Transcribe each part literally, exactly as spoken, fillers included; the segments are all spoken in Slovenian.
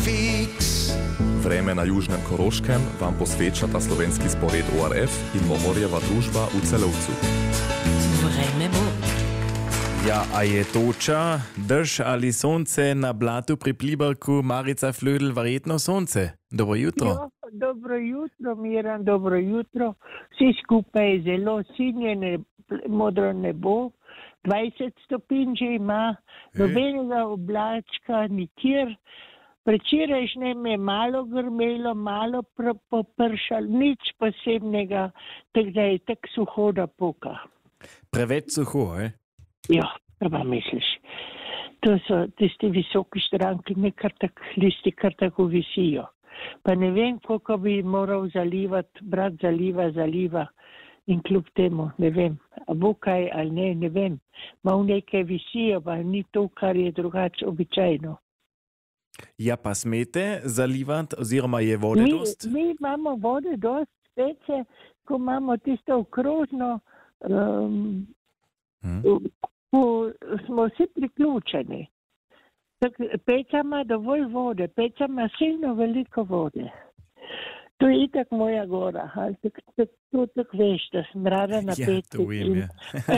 Fix. Vreme na južnem Koroškem vam posvečata slovenski spored O R F in Mohorjeva družba v Celovcu. Vreme bo. Ja, a je toča, drž ali sonce na blatu pri Pliberku, Marica Flödl, verjetno sonce. Dobro jutro. Jo, dobro jutro, Miran, dobro jutro. Vsi skupaj je zelo sinje, ne, modro nebo, dvajset stopinj že ima, nobenega oblačka nikjer. Prečerajšnjem je malo grmelo, malo popršalo, nič posebnega, tako da je tako suho, da poka. Preveč suho, eh? Ja, kaj pa misliš? To so tisti visoki štranki, ne kar tak, listi kar tako visijo. Pa ne vem, koliko bi moral zalivati, brat zaliva, zaliva in kljub temu, ne vem, a bo kaj ali ne, ne vem. Mal nekaj visijo, pa ni to, kar je drugače običajno. Ja, pa smete zalivati, oziroma je vode mi, dost? Mi imamo vode dost, peče, ko imamo tisto okrožno, um, hmm. ko smo vsi priključeni. Peča ima dovolj vode, peča ima silno veliko vode. To je itak moja gora, ali tako tak, tak veš, da sem rada na peči. Ja, to vem, ja.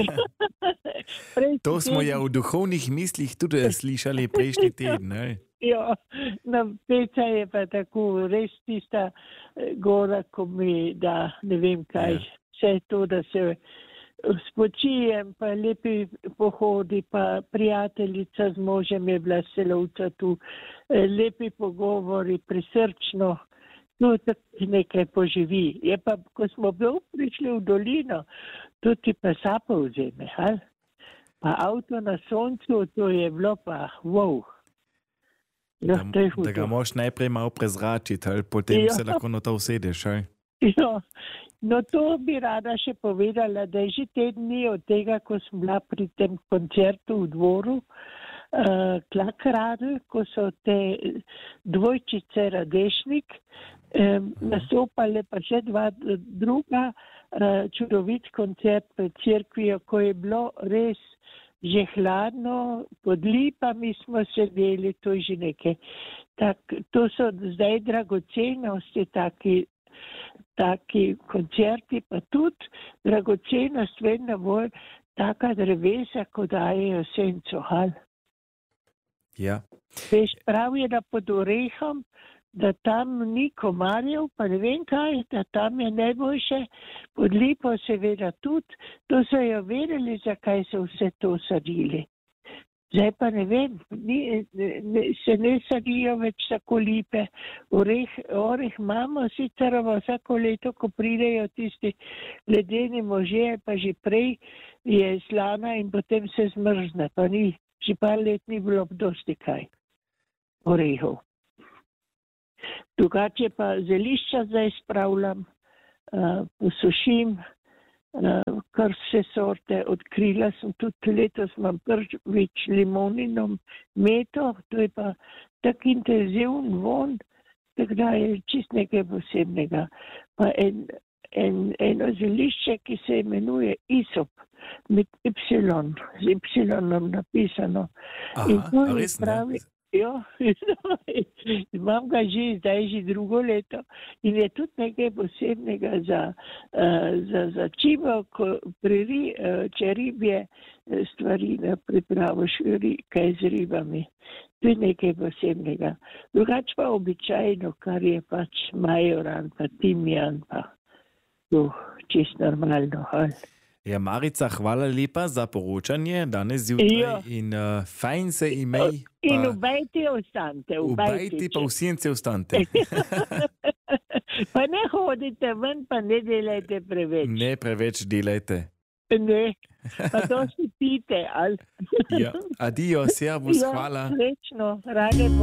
To smo ja v duhovnih mislih tudi slišali prejšnji teden, ne? Ja, na peča je pa tako res tista gora, ko mi da ne vem kaj. Ja. Vse to, da se spočijem, pa lepi pohodi, pa prijateljica z možem je bila Celovca tu, lepi pogovori, prisrčno, no tako nekaj poživi. Je pa, ko smo bili prišli v dolino, to ti pa sapo vzeme, ali? Pa avto na soncu, to je bilo pa wow. Da, da ga moš najprej malo prezračiti, ali potem jo. Se lahko na to usedeš, ali? Jo. No, to bi rada še povedala, da je že teden dni od tega, ko sem bila pri tem koncertu v dvoru, uh, Klakradl, ko so te dvojčice Radešnik, um, nastopale pa še dva druga, uh, čudovit koncert pred cerkvijo, ko je bilo res že hladno, pod lipami smo sedeli, to je že nekaj. Tak, to so zdaj dragocenosti, taki taki koncerti, pa tudi dragocenost vedno bolj taka drevesa, ko dajejo senco, hal. Ja. Veš, prav je, da pod orehom, da tam ni komarjev, pa ne vem kaj, da tam je najboljše, pod lipo seveda tudi, to so jo vedeli, zakaj so vse to sadili. Zdaj pa ne vem, ni, ne, se ne sadijo več tako lipe. Oreh, oreh imamo sicer vsako leto, ko pridejo tisti ledeni možje, pa že prej je slana in potem se zmrzne. Pa ni, že par let ni bilo dosti kaj orehov. Drugače pa zelišča zdaj spravljam, uh, posušim, Uh, kar vse sorte odkrila sem tudi letos, imam prvič limonino meto, to je pa tak intenzivn von, tako da je čist nekaj posebnega. Pa en, en, eno zelišče, ki se imenuje Isop, med Y, z Y-om napisano. Aha, in to je res pravi, ne? Jo, imam ga že, zdaj že drugo leto in je tudi nekaj posebnega za, uh, za, za čivo, ko pri, uh, če ribje stvari pripravoš, kaj z ribami. To je nekaj posebnega. Drugač pa običajno, kar je pač majoran, pa timjan, pa to čist normalno. Ali? Ja, Marica, hvala lepa za poročanje danes zjutraj jo. In uh, fajn se imej. In v bajti ostante. V bajti pa v senci ostante. Pa ne hodite ven, pa ne delajte preveč. Ne preveč delajte. Ne, pa to si pite. Ali? Ja, adijo, servus, ja, hvala. Srečno, rade bo.